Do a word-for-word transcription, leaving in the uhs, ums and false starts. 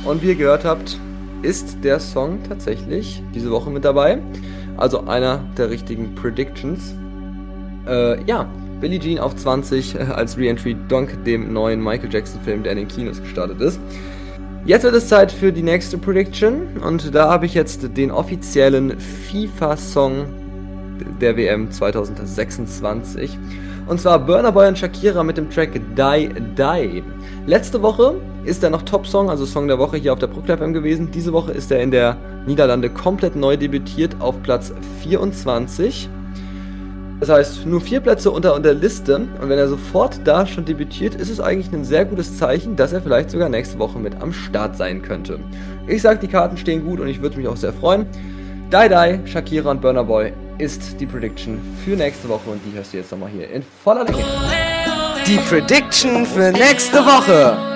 Und wie ihr gehört habt, ist der Song tatsächlich diese Woche mit dabei. Also einer der richtigen Predictions. Äh, ja, Billie Jean auf zwanzig äh, als Re-Entry dank dem neuen Michael Jackson-Film, der in den Kinos gestartet ist. Jetzt wird es Zeit für die nächste Prediction. Und da habe ich jetzt den offiziellen FIFA-Song der W M zwanzig sechsundzwanzig. Und zwar Burna Boy und Shakira mit dem Track Die Die. Letzte Woche ist er noch Top-Song, also Song der Woche hier auf der Brooklyn F M gewesen. Diese Woche ist er in der Niederlande komplett neu debütiert auf Platz vierundzwanzig. Das heißt, nur vier Plätze unter der Liste. Und wenn er sofort da schon debütiert, ist es eigentlich ein sehr gutes Zeichen, dass er vielleicht sogar nächste Woche mit am Start sein könnte. Ich sag, die Karten stehen gut und ich würde mich auch sehr freuen. Die Die, Shakira und Burna Boy ist die Prediction für nächste Woche und die hörst du jetzt nochmal hier in voller Länge. Die Prediction für nächste Woche.